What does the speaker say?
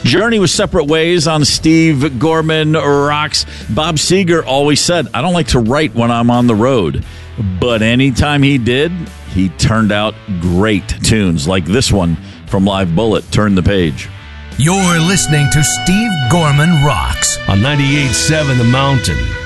Journey was separate ways on Steve Gorman Rocks. Bob Seger always said, I don't like to write when I'm on the road. But anytime he did, he turned out great tunes like this one from Live Bullet, Turn the Page. You're listening to Steve Gorman Rocks on 98.7 The Mountain.